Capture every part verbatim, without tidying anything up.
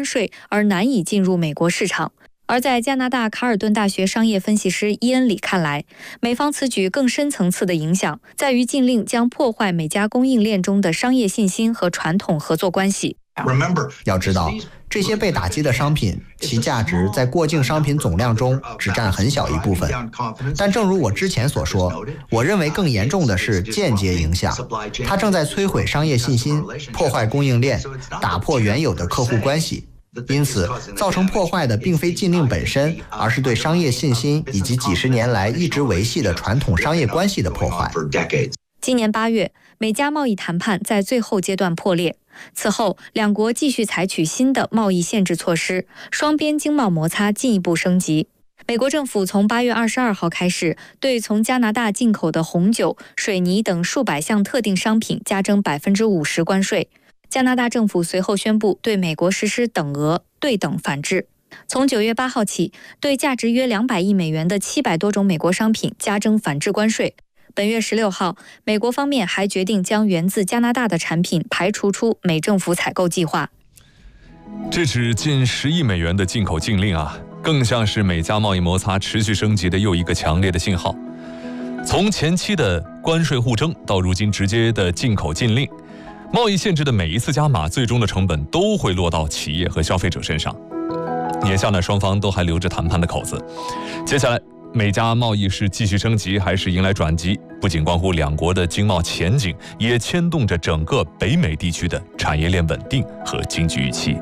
税而难以进入美国市场。而在加拿大卡尔顿大学商业分析师伊恩里看来，美方此举更深层次的影响在于禁令将破坏美加供应链中的商业信心和传统合作关系。 要知道，这些被打击的商品，其价值在过境商品总量中只占很小一部分。但正如我之前所说，我认为更严重的是间接影响，它正在摧毁商业信心，破坏供应链，打破原有的客户关系。因此，造成破坏的并非禁令本身，而是对商业信心以及几十年来一直维系的传统商业关系的破坏。 今年八月，美加贸易谈判在最后阶段破裂。此后，两国继续采取新的贸易限制措施，双边经贸摩擦进一步升级。美国政府从八月二十二号开始，对从加拿大进口的红酒、水泥等数百项特定商品加征百分之五十关税。加拿大政府随后宣布对美国实施等额对等反制，从九月八号起，对价值约两百亿美元的七百多种美国商品加征反制关税。本月十六号，美国方面还决定将源自加拿大的产品排除出美政府采购计划。 这指近十亿美元的进口禁令啊，更像是美加贸易摩擦持续升级的又一个强烈的信号。从前期的关税互争到如今直接的进口禁令，贸易限制的每一次加码，最终的成本都会落到企业和消费者身上。眼下呢，双方都还留着谈判的口子。接下来，美加贸易是继续升级，还是迎来转机？不仅关乎两国的经贸前景，也牵动着整个北美地区的产业链稳定和经济预期。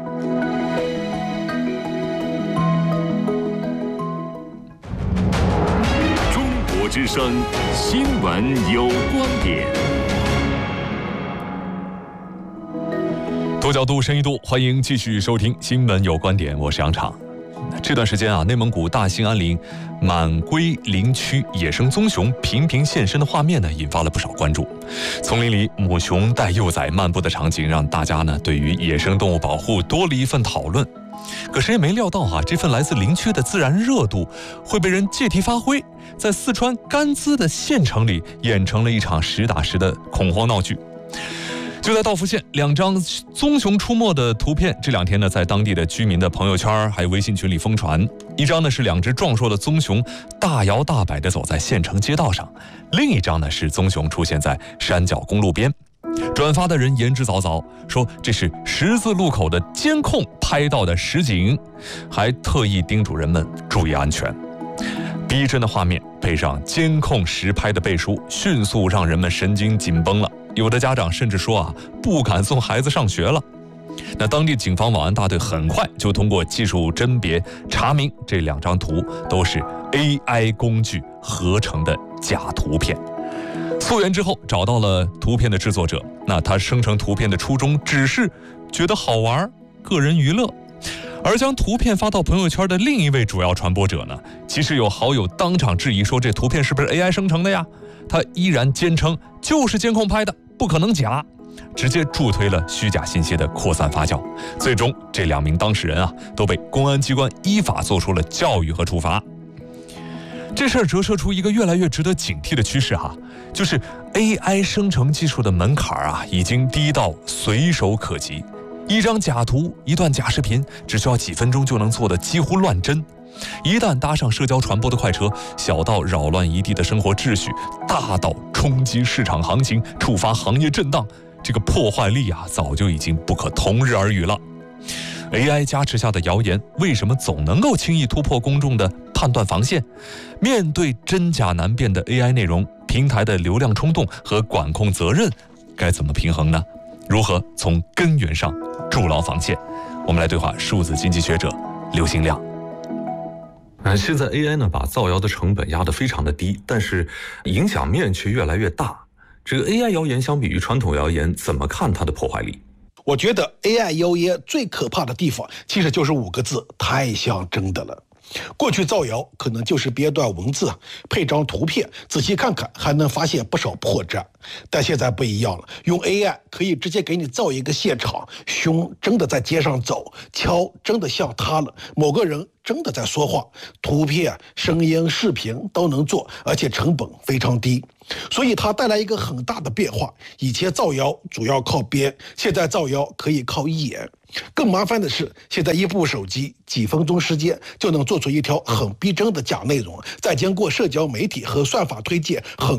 中国之声新闻有观点。 多角度，深一度，欢迎继续收听新闻有观点，我是杨昶。这段时间啊，内蒙古大兴安岭满归林区野生棕熊频频现身的画面呢，引发了不少关注。丛林里母熊带幼崽漫步的场景，让大家呢对于野生动物保护多了一份讨论。可谁也没料到啊，这份来自林区的自然热度会被人借题发挥，在四川甘孜的县城里演成了一场实打实的恐慌闹剧。就在道孚县，两张棕熊出没的图片，这两天呢，在当地的居民的朋友圈还有微信群里疯传。一张呢是两只壮硕的棕熊大摇大摆地走在县城街道上，另一张呢是棕熊出现在山脚公路边。转发的人言之凿凿，说这是十字路口的监控拍到的实景，还特意叮嘱人们注意安全。逼真的画面配上监控实拍的背书，迅速让人们神经紧绷了。有的家长甚至说啊，不敢送孩子上学了。那当地警方网安大队很快就通过技术甄别查明，这两张图都是 A I 工具合成的假图片。溯源之后，找到了图片的制作者。那他生成图片的初衷只是觉得好玩，个人娱乐。而将图片发到朋友圈的另一位主要传播者呢，其实有好友当场质疑说，这图片是不是 A I 生成的呀？他依然坚称就是监控拍的，不可能假，直接助推了虚假信息的扩散发酵。最终这两名当事人啊，都被公安机关依法做出了教育和处罚。这事儿折射出一个越来越值得警惕的趋势哈，就是 A I 生成技术的门槛啊，已经低到随手可及。一张假图，一段假视频，只需要几分钟就能做得几乎乱真。一旦搭上社交传播的快车，小到扰乱一地的生活秩序，大到冲击市场行情，触发行业震荡，这个破坏力啊，早就已经不可同日而语了。A I 加持下的谣言，为什么总能够轻易突破公众的判断防线？面对真假难辨的 A I 内容，平台的流量冲动和管控责任该怎么平衡呢？如何从根源上筑牢防线？我们来对话数字经济学者刘兴亮。 呃，现在 A I 呢把造谣的成本压得非常的低，但是影响面却越来越大。这个 A I 谣言相比于传统谣言，怎么看它的破坏力？ 我觉得 A I 谣言最可怕的地方，其实就是五个字：太像真的了。过去造谣可能就是编段文字，配张图片，仔细看看还能发现不少破绽。但现在不一样了，用 A I 可以直接给你造一个现场，熊真的在街上走，桥真的像塌了，某个人真的在说话，图片、声音、视频都能做，而且成本非常低。 所以它带来一个很大的变化。以前造谣主要靠编，现在造谣可以靠一眼。更麻烦的是，现在一部手机几分钟时间就能做出一条很逼真的假内容，再经过社交媒体和算法推荐，很